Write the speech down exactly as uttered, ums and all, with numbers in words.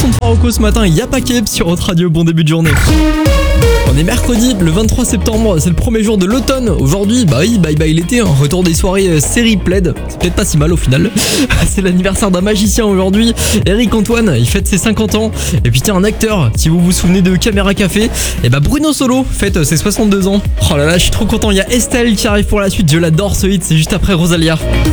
son de Faroco ce matin, il y a pas Keb sur Hot Radio, bon début de journée. On est mercredi, le vingt-trois septembre, c'est le premier jour de l'automne. Aujourd'hui, bah oui, bye bye l'été, hein. Retour des soirées euh, série plaid. C'est peut-être pas si mal au final. C'est l'anniversaire d'un magicien aujourd'hui. Eric Antoine, il fête ses cinquante ans. Et puis tiens, un acteur, si vous vous souvenez de Caméra Café, et bah Bruno Solo fête ses soixante-deux ans. Oh là là, je suis trop content, il y a Estelle qui arrive pour la suite, je l'adore ce hit, c'est juste après Rosalia.